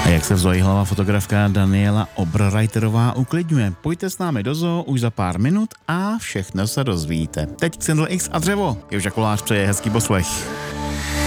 Jak se v zoo hlava fotografka Daniela Oberreiterová uklidňuje. Pojďte s námi do zoo už za pár minut a všechno se dozvíte. Teď Xindl X a dřevo. Joža Kolář přeje hezký poslech.